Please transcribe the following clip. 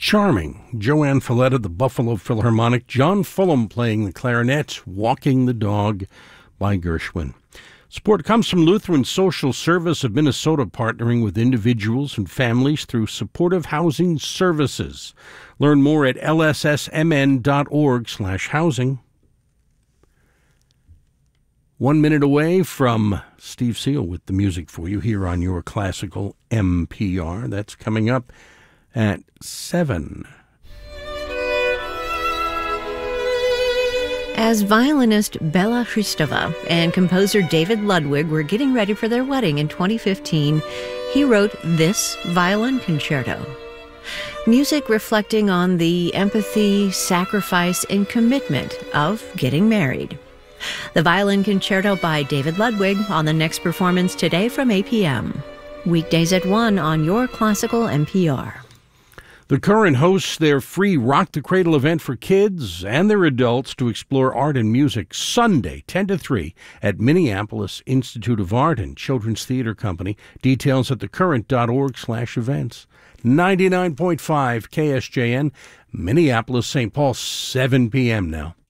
Charming. Joanne Folletta, the Buffalo Philharmonic. John Fulham playing the clarinet. Walking the Dog by Gershwin. Support comes from Lutheran Social Service of Minnesota, partnering with individuals and families through supportive housing services. Learn more at lssmn.org/housing. 1 minute away from Steve Seal with the music for you here on your classical MPR. That's coming up at 7. As violinist Bela Hristova and composer David Ludwig were getting ready for their wedding in 2015, he wrote this violin concerto. Music reflecting on the empathy, sacrifice, and commitment of getting married. The Violin Concerto by David Ludwig on the next performance today from 8 p.m. Weekdays at 1 on your classical NPR. The Current hosts their free Rock the Cradle event for kids and their adults to explore art and music Sunday, 10 to 3 at Minneapolis Institute of Art and Children's Theater Company. Details at thecurrent.org/events. 99.5 KSJN, Minneapolis, St. Paul, 7 p.m. now.